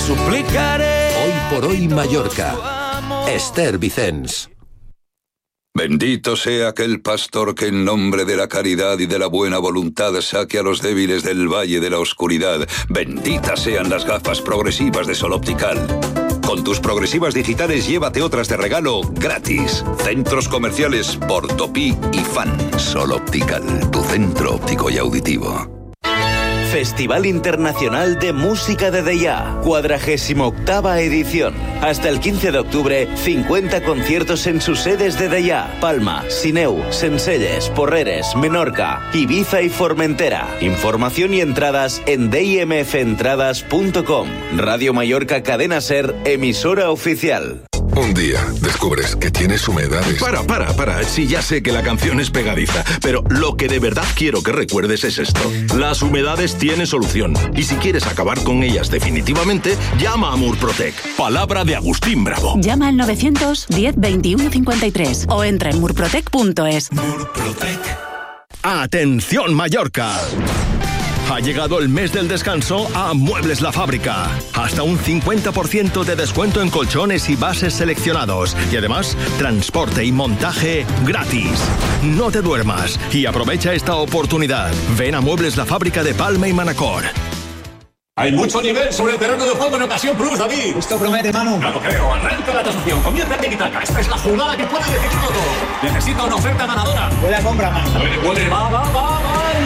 suplicaré. Hoy por hoy Mallorca. Esther Vicens. Bendito sea aquel pastor que en nombre de la caridad y de la buena voluntad saque a los débiles del valle de la oscuridad. Benditas sean las gafas progresivas de Sol Optical. Con tus progresivas digitales llévate otras de regalo gratis. Centros comerciales Portopí y Fan. Sol Optical, tu centro óptico y auditivo. Festival Internacional de Música de Deià, 48ª edición. Hasta el 15 de octubre, 50 conciertos en sus sedes de Deià, Palma, Sineu, Sencelles, Porreres, Menorca, Ibiza y Formentera. Información y entradas en dimfentradas.com. Radio Mallorca Cadena Ser, emisora oficial. Un día descubres que tienes humedades. Para. Sí, ya sé que la canción es pegadiza, pero lo que de verdad quiero que recuerdes es esto. Las humedades tienen solución. Y si quieres acabar con ellas definitivamente, llama a Murprotec. Palabra de Agustín Bravo. Llama al 910 21 53 o entra en murprotec.es. Murprotec. ¡Atención, Mallorca! Ha llegado el mes del descanso a Muebles La Fábrica. Hasta un 50% de descuento en colchones y bases seleccionados. Y además, transporte y montaje gratis. No te duermas y aprovecha esta oportunidad. Ven a Muebles La Fábrica de Palma y Manacor. Hay mucho nivel sobre el terreno de juego en Ocasión Plus, David. Esto promete, Manu. No lo creo. Arranca la tasación. Comienza el tiki-taka. Esta es la jugada que puede decidir todo. Necesita una oferta ganadora. Buena compra, Manu. Va.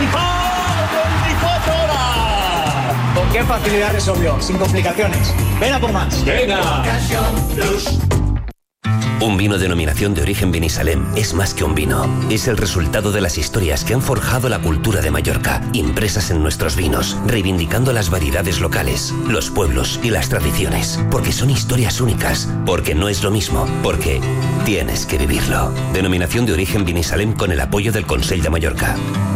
24 horas. ¿Con qué facilidad resolvió? Sin complicaciones. Ven a por más. Venga. Ocasión Plus. Un vino denominación de origen Vinisalem es más que un vino. Es el resultado de las historias que han forjado la cultura de Mallorca, impresas en nuestros vinos, reivindicando las variedades locales, los pueblos y las tradiciones. Porque son historias únicas, porque no es lo mismo, porque tienes que vivirlo. Denominación de origen Vinisalem con el apoyo del Consell de Mallorca.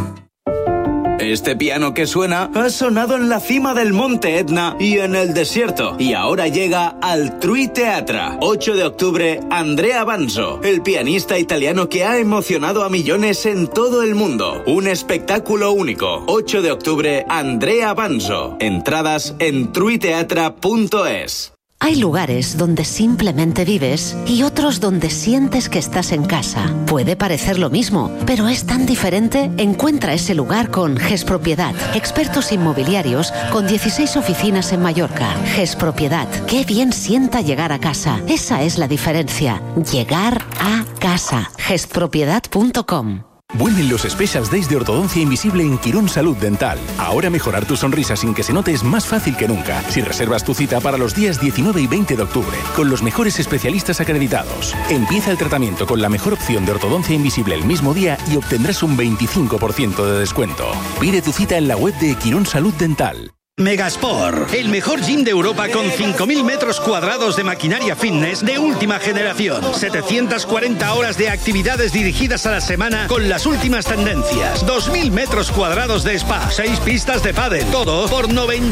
Este piano que suena ha sonado en la cima del Monte Etna y en el desierto. Y ahora llega al Trui Teatra. 8 de octubre, Andrea Banzo, el pianista italiano que ha emocionado a millones en todo el mundo. Un espectáculo único. 8 de octubre, Andrea Banzo. Entradas en truiteatra.es. Hay lugares donde simplemente vives y otros donde sientes que estás en casa. Puede parecer lo mismo, pero es tan diferente. Encuentra ese lugar con GESpropiedad. Expertos inmobiliarios con 16 oficinas en Mallorca. GESpropiedad. Qué bien sienta llegar a casa. Esa es la diferencia. Llegar a casa. GESpropiedad.com. Vuelven los Special Days de Ortodoncia Invisible en Quirón Salud Dental. Ahora mejorar tu sonrisa sin que se note es más fácil que nunca. Si reservas tu cita para los días 19 y 20 de octubre, con los mejores especialistas acreditados. Empieza el tratamiento con la mejor opción de ortodoncia invisible el mismo día y obtendrás un 25% de descuento. Pide tu cita en la web de Quirón Salud Dental. Megasport, el mejor gym de Europa con 5.000 metros cuadrados de maquinaria fitness de última generación. 740 horas de actividades dirigidas a la semana con las últimas tendencias. 2.000 metros cuadrados de spa, 6 pistas de pádel. Todo por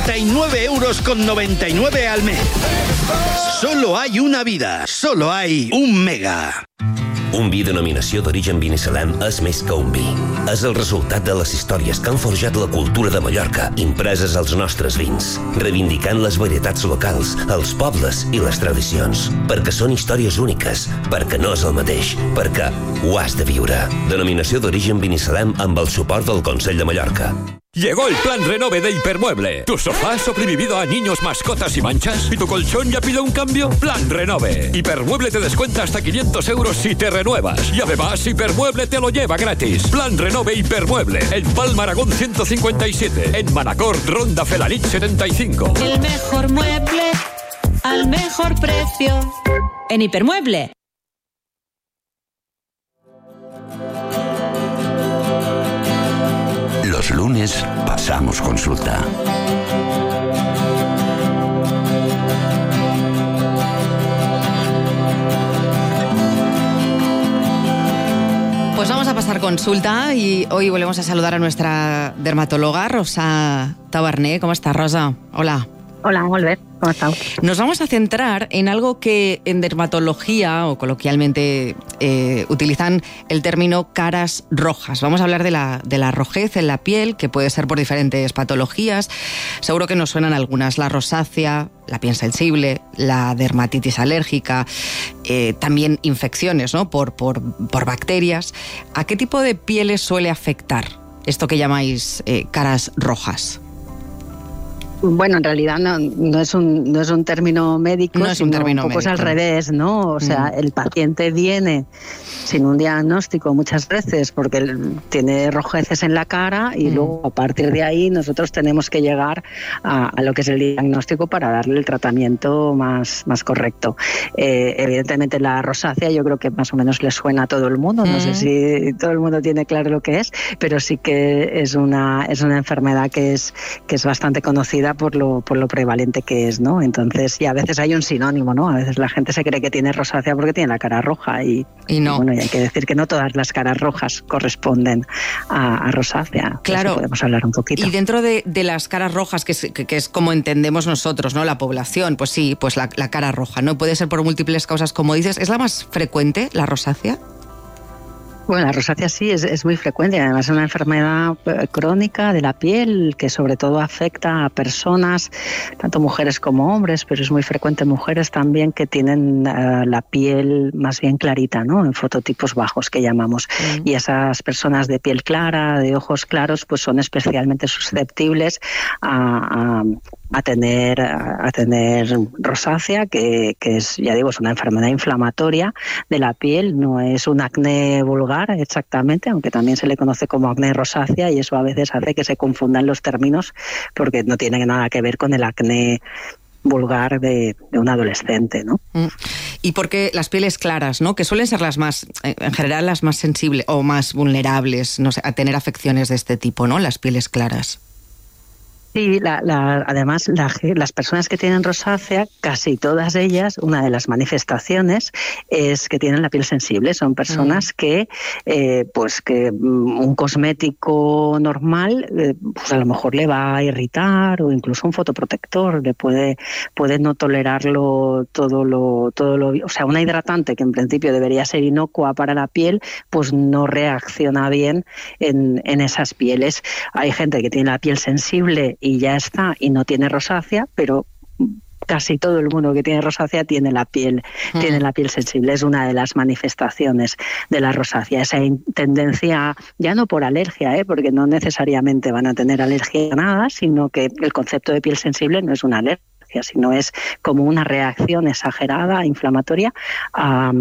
99,99 € al mes. Solo hay una vida, solo hay un Mega. Un vi denominació d'origen Vinisalem és més que un vi. És el resultat de les històries que han forjat la cultura de Mallorca, impreses als nostres vins, reivindicant les varietats locals, els pobles i les tradicions. Perquè són històries úniques, perquè no és el mateix, perquè ho has de viure. Denominació d'origen Vinisalem amb el suport del Consell de Mallorca. Llegó el plan Renove de Hipermueble. ¿Tu sofá ha sobrevivido a niños, mascotas y manchas? ¿Y tu colchón ya pide un cambio? Plan Renove. Hipermueble te descuenta hasta 500 € si te renuevas. Y además, Hipermueble te lo lleva gratis. Plan Renove Hipermueble. En Palma Aragón 157. En Manacor, Ronda Felanich 75. El mejor mueble al mejor precio. En Hipermueble. Los lunes pasamos consulta. Pues vamos a pasar consulta y hoy volvemos a saludar a nuestra dermatóloga, Rosa Taberner. ¿Cómo estás, Rosa? Hola. Hola, Albert, ¿cómo estás? Nos vamos a centrar en algo que en dermatología o coloquialmente utilizan el término caras rojas. Vamos a hablar de la rojez en la piel, que puede ser por diferentes patologías. Seguro que nos suenan algunas: la rosácea, la piel sensible, la dermatitis alérgica, también infecciones, ¿no? por bacterias. ¿A qué tipo de pieles suele afectar esto que llamáis caras rojas? Bueno, en realidad no es un término médico, no es un término un poco médico. Es al revés, ¿no? O sea, el paciente viene sin un diagnóstico muchas veces porque tiene rojeces en la cara y luego a partir de ahí nosotros tenemos que llegar a lo que es el diagnóstico para darle el tratamiento más correcto. Evidentemente la rosácea yo creo que más o menos le suena a todo el mundo, no sé si todo el mundo tiene claro lo que es, pero sí que es una enfermedad que es bastante conocida por lo prevalente que es, ¿no? Entonces, y a veces hay un sinónimo, ¿no? A veces la gente se cree que tiene rosácea porque tiene la cara roja y no. Bueno, y hay que decir que no todas las caras rojas corresponden a rosácea. Claro. Podemos hablar un poquito. Y dentro de las caras rojas, que es como entendemos nosotros, ¿no? La población, pues sí, pues la cara roja, ¿no? Puede ser por múltiples causas, como dices. ¿Es la más frecuente, la rosácea? Bueno, la rosácea sí es muy frecuente, además es una enfermedad crónica de la piel que sobre todo afecta a personas, tanto mujeres como hombres, pero es muy frecuente en mujeres también que tienen la piel más bien clarita, ¿no? En fototipos bajos que llamamos. Y esas personas de piel clara, de ojos claros, pues son especialmente susceptibles a tener rosácea, que es, ya digo, es una enfermedad inflamatoria de la piel, no es un acné vulgar exactamente, aunque también se le conoce como acné rosácea, y eso a veces hace que se confundan los términos porque no tiene nada que ver con el acné vulgar de un adolescente, ¿no? Y porque las pieles claras, ¿no? Que suelen ser las más, en general, las más sensibles o más vulnerables, no sé, a tener afecciones de este tipo, ¿no? Las pieles claras. Sí, además las personas que tienen rosácea, casi todas ellas, una de las manifestaciones es que tienen la piel sensible. Son personas que un cosmético normal pues a lo mejor le va a irritar, o incluso un fotoprotector le puede no tolerarlo todo lo, o sea, una hidratante que en principio debería ser inocua para la piel, pues no reacciona bien en esas pieles. Hay gente que tiene la piel sensible y ya está, y no tiene rosácea, pero casi todo el mundo que tiene rosácea tiene la piel sensible. Es una de las manifestaciones de la rosácea, esa tendencia, ya no por alergia, porque no necesariamente van a tener alergia a nada, sino que el concepto de piel sensible no es una alergia, sino es como una reacción exagerada, inflamatoria a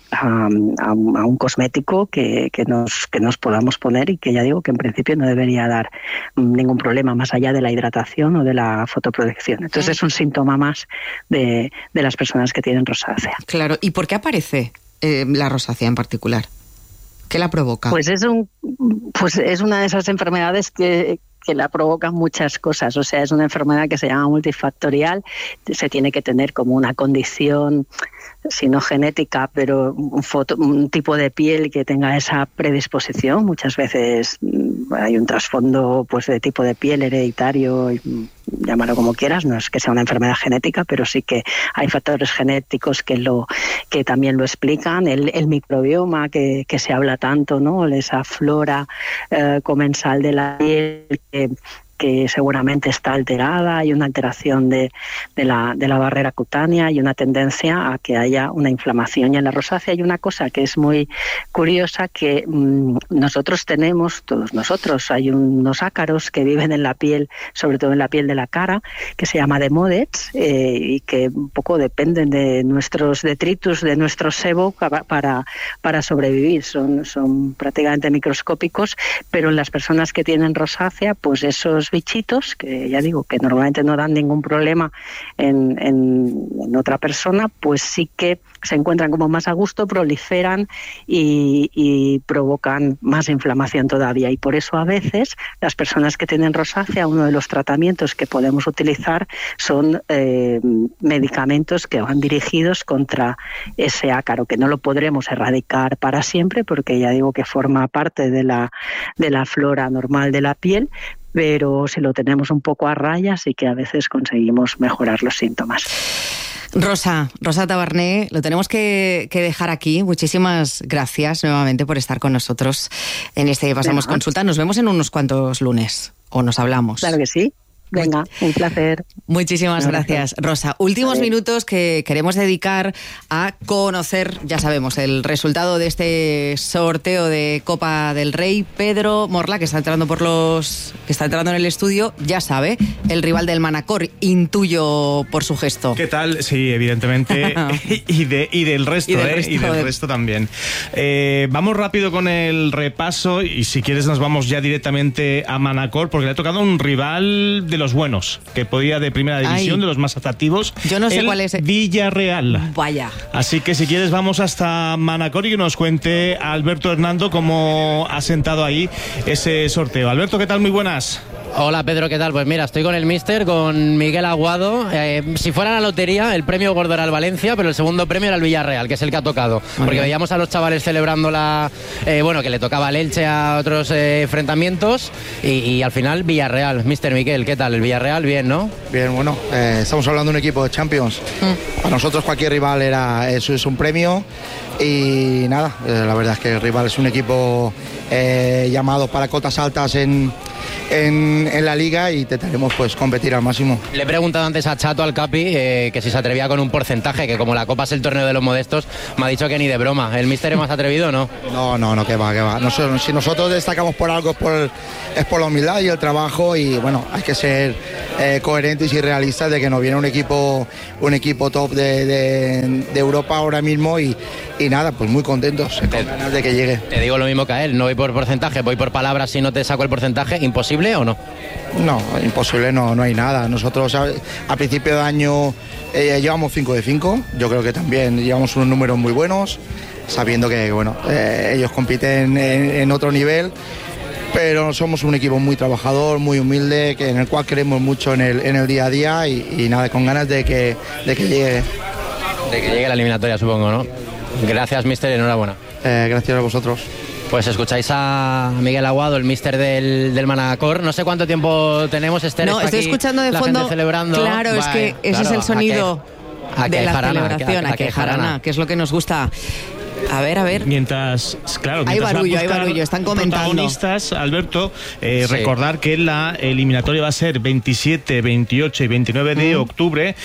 un cosmético que nos podamos poner, y que ya digo que en principio no debería dar ningún problema más allá de la hidratación o de la fotoprotección. Entonces es un síntoma más de las personas que tienen rosácea. Claro, ¿y por qué aparece la rosácea en particular? ¿Qué la provoca? Pues es una de esas enfermedades que la provocan muchas cosas. O sea, es una enfermedad que se llama multifactorial. Se tiene que tener como una condición, si no genética, pero un tipo de piel que tenga esa predisposición. Muchas veces hay un trasfondo pues de tipo de piel hereditario, llámalo como quieras, no es que sea una enfermedad genética, pero sí que hay factores genéticos que también lo explican. El microbioma que se habla tanto, ¿no? Esa flora comensal de la piel que seguramente está alterada, hay una alteración de la barrera cutánea y una tendencia a que haya una inflamación. Y en la rosácea hay una cosa que es muy curiosa, que nosotros tenemos, todos nosotros, hay unos ácaros que viven en la piel, sobre todo en la piel de la cara, que se llama demodets, y que un poco dependen de nuestros detritus, de nuestro sebo para sobrevivir. Son prácticamente microscópicos, pero en las personas que tienen rosácea, pues esos bichitos, que ya digo que normalmente no dan ningún problema en otra persona, pues sí que se encuentran como más a gusto, proliferan y provocan más inflamación todavía. Y por eso a veces las personas que tienen rosácea, uno de los tratamientos que podemos utilizar son medicamentos que van dirigidos contra ese ácaro, que no lo podremos erradicar para siempre, porque ya digo que forma parte de la flora normal de la piel, pero si lo tenemos un poco a raya, sí que a veces conseguimos mejorar los síntomas. Rosa Tabarné, lo tenemos que dejar aquí. Muchísimas gracias nuevamente por estar con nosotros en este Pasamos Consulta. Nos vemos en unos cuantos lunes, o nos hablamos. Claro que sí. Venga, un placer. Muchísimas gracias, Rosa. Últimos minutos que queremos dedicar a conocer, ya sabemos, el resultado de este sorteo de Copa del Rey. Pedro Morla, que está entrando en el estudio, ya sabe, el rival del Manacor, intuyo por su gesto. ¿Qué tal? Sí, evidentemente. y del resto también. Vamos rápido con el repaso y si quieres nos vamos ya directamente a Manacor, porque le ha tocado un rival de los buenos, que podía de primera división, de los más atractivos. Yo no sé cuál es. Villarreal. Vaya. Así que si quieres vamos hasta Manacor y que nos cuente Alberto Hernando cómo ha sentado ahí ese sorteo. Alberto, ¿qué tal? Muy buenas. Hola Pedro, ¿qué tal? Pues mira, estoy con el míster, con Miguel Aguado. Si fuera la lotería, el premio gordo era el Valencia, pero el segundo premio era el Villarreal, que es el que ha tocado. Porque veíamos a los chavales celebrando que le tocaba el Elche a otros enfrentamientos y al final Villarreal. Míster Miguel, ¿qué tal? El Villarreal, bien, ¿no? Bien, bueno, estamos hablando de un equipo de Champions. Para nosotros cualquier rival eso es un premio y nada, la verdad es que el rival es un equipo llamado para cotas altas en la liga y intentaremos pues competir al máximo. Le he preguntado antes a Chato, al Capi, que si se atrevía con un porcentaje, que como la Copa es el torneo de los modestos, me ha dicho que ni de broma. ¿El míster es más atrevido o no? No, que va. Si nosotros destacamos por algo es por la humildad y el trabajo y bueno, hay que ser coherentes y realistas de que nos viene un equipo top de Europa ahora mismo y nada, pues muy contentos, con ganas de que llegue. Te digo lo mismo que a él, no voy por porcentaje, voy por palabras. Si no te saco el porcentaje, ¿imposible o no? No, imposible no hay nada. Nosotros a principio de año llevamos 5 de 5, yo creo que también llevamos unos números muy buenos, sabiendo que bueno, ellos compiten en otro nivel, pero somos un equipo muy trabajador, muy humilde, en el cual creemos mucho en el día a día y nada, con ganas de que llegue. De que llegue la eliminatoria, supongo, ¿no? Gracias, míster, enhorabuena. Gracias a vosotros. Pues escucháis a Miguel Aguado, el míster del Manacor. No sé cuánto tiempo tenemos, Esther. No, estoy escuchando de fondo. Celebrando. Claro, es que ese es el sonido de la celebración. A que jarana, que es lo que nos gusta. A ver. Mientras hay barullo, están comentando. Protagonistas, Alberto, recordar que la eliminatoria va a ser 27, 28 y 29 de octubre,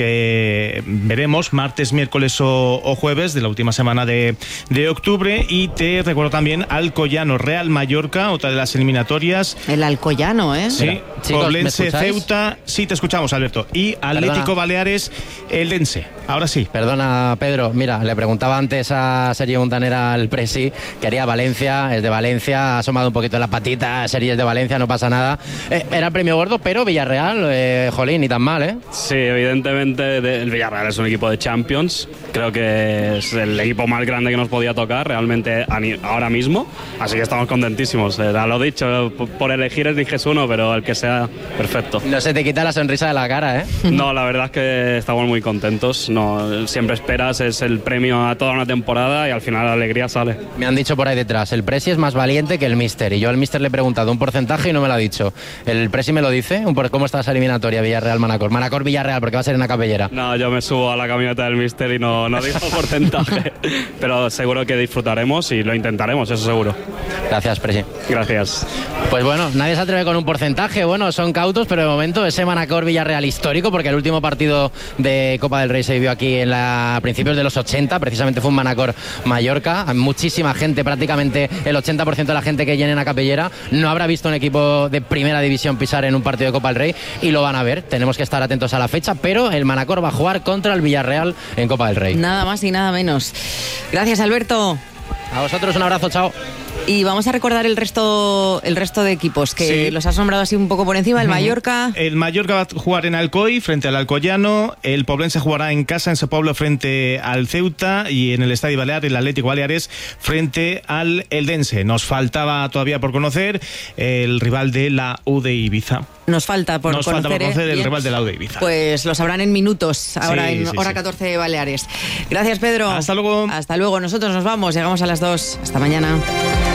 que veremos martes, miércoles o jueves de la última semana de octubre. Y te recuerdo también Alcoyano, Real Mallorca, otra de las eliminatorias. El Alcoyano, ¿eh? Sí, Poblense, Ceuta. Sí, te escuchamos, Alberto. Y Atlético Baleares, Eldense. Ahora sí. Perdona, Pedro. Mira, le preguntaba antes a Sergio Montanera, al presi, que haría Valencia, es de Valencia, ha asomado un poquito la patita, Sergio es de Valencia, no pasa nada. Era el premio gordo, pero Villarreal, jolín, ni tan mal, ¿eh? Sí, evidentemente el Villarreal es un equipo de Champions, creo que es el equipo más grande que nos podía tocar realmente ahora mismo, así que estamos contentísimos. Lo dicho, por elegir eliges uno, pero el que sea, perfecto. No se te quita la sonrisa de la cara, ¿eh? No, la verdad es que estamos muy contentos. No, siempre esperas, es el premio a toda una temporada y al final la alegría sale. Me han dicho por ahí detrás, el presi es más valiente que el míster, y yo al míster le he preguntado un porcentaje y no me lo ha dicho. ¿El presi me lo dice? ¿Cómo está esa eliminatoria Villarreal-Manacor? Manacor-Villarreal, porque va a ser en la Capellera. No, yo me subo a la camioneta del míster y no digo porcentaje, pero seguro que disfrutaremos y lo intentaremos, eso seguro. Gracias, presi. Gracias. Pues bueno, nadie se atreve con un porcentaje, bueno, son cautos, pero de momento ese Manacor-Villarreal histórico, porque el último partido de Copa del Rey se vivió aquí a principios de los 80, precisamente fue un Manacor-Mallorca, muchísima gente, prácticamente el 80% de la gente que llena en la Capellera no habrá visto un equipo de primera división pisar en un partido de Copa del Rey y lo van a ver, tenemos que estar atentos a la fecha, pero el Manacor va a jugar contra el Villarreal en Copa del Rey. Nada más y nada menos. Gracias, Alberto. A vosotros un abrazo, chao. Y vamos a recordar el resto de equipos que los has nombrado así un poco por encima. El Mallorca. El Mallorca va a jugar en Alcoy frente al Alcoyano. El Poblense jugará en casa en Sao Paulo frente al Ceuta. Y en el Estadio Balear el Atlético Baleares frente al Eldense. Nos faltaba todavía por conocer el rival de la U de Ibiza. Nos falta por conocer el rival de la U de Ibiza. Pues lo sabrán en minutos, ahora hora 14 de Baleares. Gracias, Pedro. Hasta luego. Hasta luego. Nosotros nos vamos, llegamos a las 2. Hasta mañana.